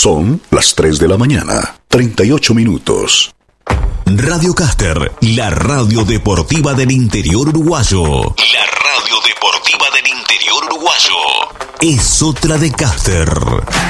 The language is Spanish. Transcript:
Son las 3 de la mañana, 38 minutos. Radio Caster, la radio deportiva del interior uruguayo. La radio deportiva del interior uruguayo. Es otra de Caster.